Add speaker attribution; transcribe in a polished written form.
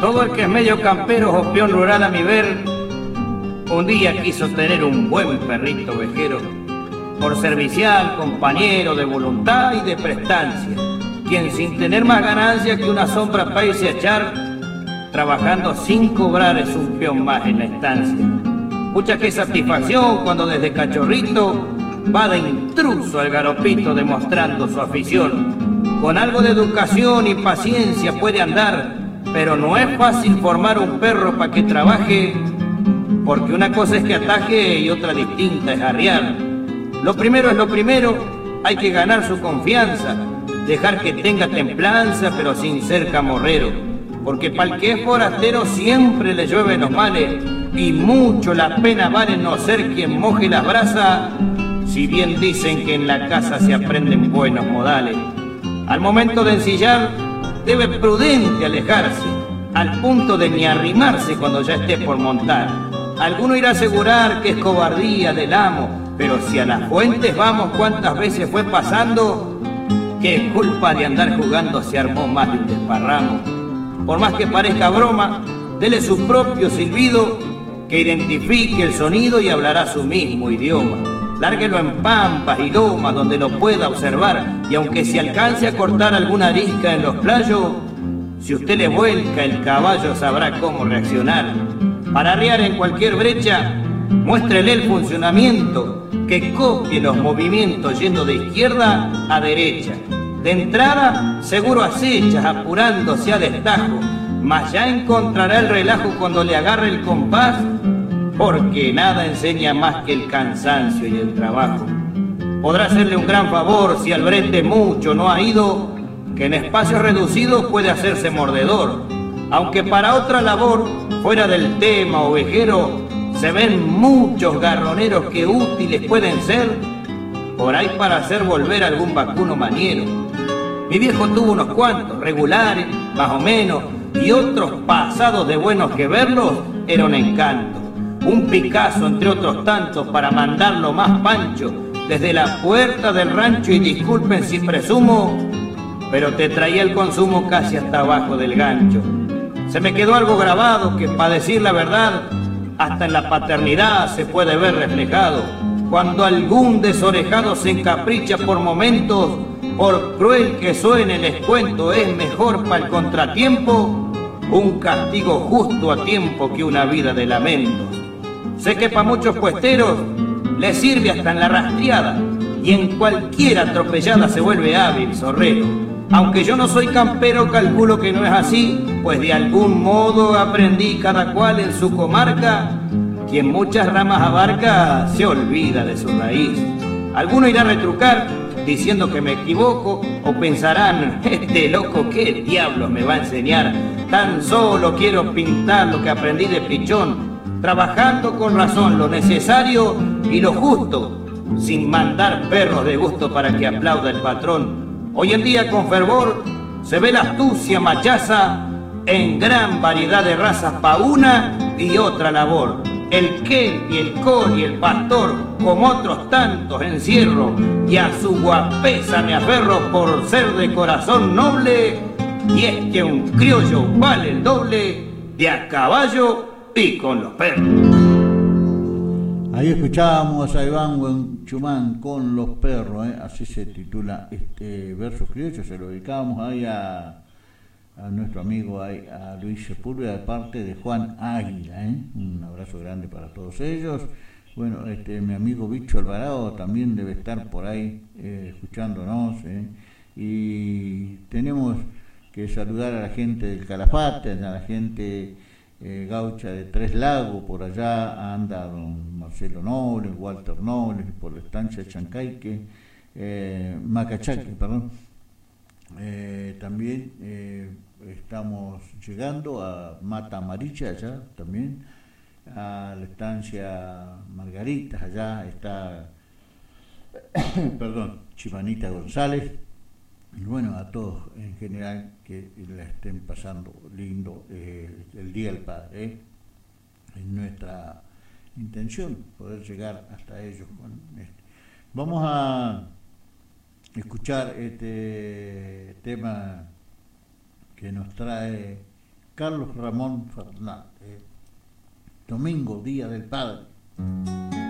Speaker 1: Todo el que es medio campero o peón rural a mi ver, un día quiso tener un buen perrito ovejero, por servicial, compañero de voluntad y de prestancia, quien sin tener más ganancia que una sombra para irse a echar, trabajando sin cobrar es un peón más en la estancia. Pucha qué satisfacción cuando desde cachorrito va de intruso al garopito demostrando su afición. Con algo de educación y paciencia puede andar, pero no es fácil formar un perro para que trabaje, porque una cosa es que ataje y otra distinta es arriar. Lo primero es lo primero, hay que ganar su confianza, dejar que tenga templanza pero sin ser camorrero, porque pa'l que es forastero siempre le llueven los males, y mucho la pena vale no ser quien moje las brasas, si bien dicen que en la casa se aprenden buenos modales. Al momento de ensillar, debe prudente alejarse, al punto de ni arrimarse cuando ya esté por montar. Alguno irá a asegurar que es cobardía del amo, pero si a las fuentes vamos cuántas veces fue pasando, qué culpa de andar jugando se armó más de un desparramo. Por más que parezca broma, dele su propio silbido, que identifique el sonido y hablará su mismo idioma. Lárguelo en pampas y lomas donde lo pueda observar, y aunque se alcance a cortar alguna arisca en los playos, si usted le vuelca el caballo sabrá cómo reaccionar. Para arriar en cualquier brecha, muéstrele el funcionamiento, que copie los movimientos yendo de izquierda a derecha. De entrada, seguro acechas, apurándose a destajo, mas ya encontrará el relajo cuando le agarre el compás, porque nada enseña más que el cansancio y el trabajo. Podrá hacerle un gran favor si al brete mucho no ha ido, que en espacios reducidos puede hacerse mordedor, aunque para otra labor, fuera del tema ovejero, se ven muchos garroneros que útiles pueden ser, por ahí para hacer volver algún vacuno maniero. Mi viejo tuvo unos cuantos, regulares, más o menos, y otros pasados de buenos que verlos era un encanto. Un Picasso entre otros tantos para mandarlo más pancho desde la puerta del rancho, y disculpen si presumo, pero te traía el consumo casi hasta abajo del gancho. Se me quedó algo grabado que, para decir la verdad, hasta en la paternidad se puede ver reflejado. Cuando algún desorejado se encapricha por momentos, por cruel que suene les cuento, es mejor para el contratiempo un castigo justo a tiempo que una vida de lamentos. Sé que para muchos puesteros les sirve hasta en la rastreada, y en cualquier atropellada se vuelve hábil zorrero. Aunque yo no soy campero, calculo que no es así, pues de algún modo aprendí cada cual en su comarca, quien muchas ramas abarca se olvida de su raíz. Alguno irá a retrucar diciendo que me equivoco, o pensarán, este loco qué diablos me va a enseñar, tan solo quiero pintar lo que aprendí de pichón, trabajando con razón lo necesario y lo justo, sin mandar perros de gusto para que aplauda el patrón. Hoy en día con fervor se ve la astucia machaza en gran variedad de razas pa' una y otra labor. El Ken y el Col y el Pastor, como otros tantos encierro, y a su guapesa me aferro por ser de corazón noble, y es que un criollo vale el doble de a caballo y con los perros.
Speaker 2: Ahí escuchábamos a Iván Huenchumán con los perros, así se titula este verso criollo. Se lo dedicábamos ahí a nuestro amigo, a Luis Sepúlveda, de parte de Juan Águila. Un abrazo grande para todos ellos. Bueno, mi amigo Bicho Alvarado también debe estar por ahí escuchándonos. Y tenemos que saludar a la gente del Calafate, a la gente gaucha de Tres Lagos. Por allá anda don Marcelo Noble, Walter Noble, por la estancia de Chancayque, Macachaque, perdón. También estamos llegando a Mata Amarilla, allá también, a la estancia Margaritas, allá está perdón, Chimanita González, y bueno, a todos en general que la estén pasando lindo el Día del Padre. Es nuestra intención poder llegar hasta ellos con esto. Vamos a escuchar este tema que nos trae Carlos Ramón Fernández. Domingo, Día del Padre.